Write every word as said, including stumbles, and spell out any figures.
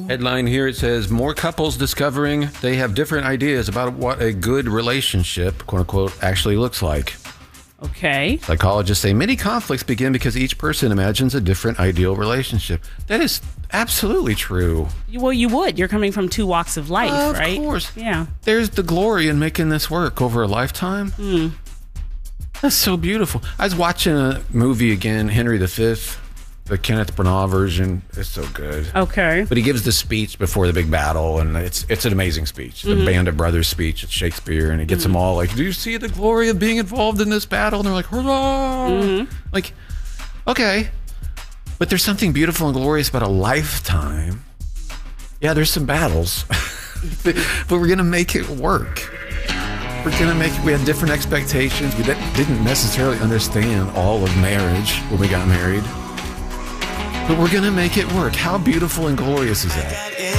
Headline here, it says, more couples discovering they have different ideas about what a good relationship, quote unquote, actually looks like. Okay. Psychologists say many conflicts begin because each person imagines a different ideal relationship. That is absolutely true. Well, you would. You're coming from two walks of life, uh, of right? Of course. Yeah. There's the glory in making this work over a lifetime. Mm. That's so beautiful. I was watching a movie again, Henry the Fifth, the Kenneth Branagh version. It's so good. Okay. But he gives the speech before the big battle, and it's it's an amazing speech. The Mm-hmm. Band of Brothers speech. It's Shakespeare, and he gets Mm-hmm. them all like, do you see the glory of being involved in this battle? And they're like, hurrah! Mm-hmm. Like, okay. But there's something beautiful and glorious about a lifetime. Yeah, there's some battles, but we're going to make it work. We're going to make it. We had different expectations. We didn't necessarily understand all of marriage when we got married. But we're going to make it work. How beautiful and glorious is that?